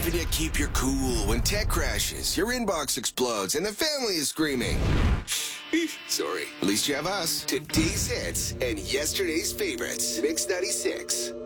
Helping you keep your cool when tech crashes, your inbox explodes, and the family is screaming. Sorry. At least you have us. Today's hits and yesterday's favorites. Mix 96.